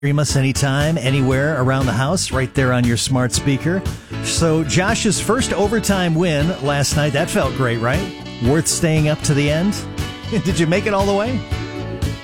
Stream us anytime, anywhere around the house, right there on your smart speaker. So Josh's first overtime win last night, that felt great, right? Worth staying up to the end. Did you make it all the way?